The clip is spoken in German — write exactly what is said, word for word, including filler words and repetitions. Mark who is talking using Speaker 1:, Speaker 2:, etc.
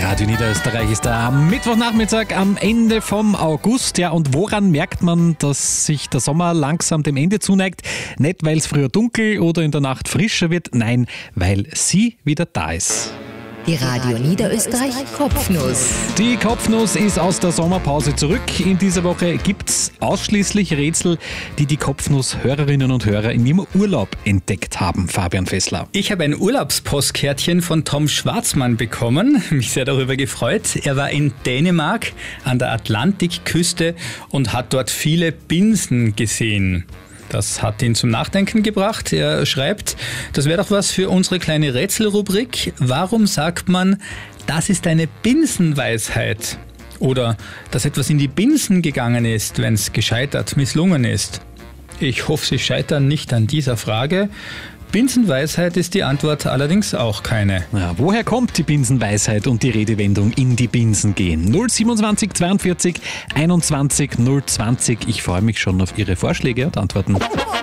Speaker 1: Radio Niederösterreich ist da am Mittwochnachmittag am Ende vom August. Ja, und woran merkt man, dass sich der Sommer langsam dem Ende zuneigt? Nicht, weil es früher dunkel oder in der Nacht frischer wird, nein, weil sie wieder da ist.
Speaker 2: Die Radio Niederösterreich Kopfnuss.
Speaker 1: Die Kopfnuss ist aus der Sommerpause zurück. In dieser Woche gibt's ausschließlich Rätsel, die die Kopfnuss-Hörerinnen und Hörer in ihrem Urlaub entdeckt haben. Fabian Fessler.
Speaker 3: Ich habe ein Urlaubspostkärtchen von Tom Schwarzmann bekommen. Mich sehr darüber gefreut. Er war in Dänemark an der Atlantikküste und hat dort viele Binsen gesehen. Das hat ihn zum Nachdenken gebracht. Er schreibt, das wäre doch was für unsere kleine Rätselrubrik. Warum sagt man, das ist eine Binsenweisheit? Oder, dass etwas in die Binsen gegangen ist, wenn es gescheitert, misslungen ist? Ich hoffe, Sie scheitern nicht an dieser Frage. Binsenweisheit ist die Antwort allerdings auch keine.
Speaker 1: Ja, woher kommt die Binsenweisheit und die Redewendung in die Binsen gehen? null siebenundzwanzig zweiundvierzig einundzwanzig null zwanzig. Ich freue mich schon auf Ihre Vorschläge und Antworten.